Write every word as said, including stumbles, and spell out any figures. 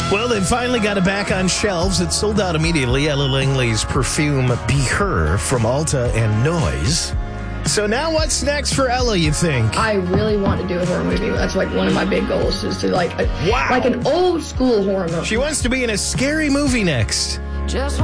Well, they finally got it back on shelves. It sold out immediately. Ella Langley's perfume, Be Her, from Ulta and Noise. So now what's next for Ella, you think? I really want to do a horror movie. That's like one of my big goals is to like, a, wow. like an old school horror movie. She wants to be in a scary movie next. Just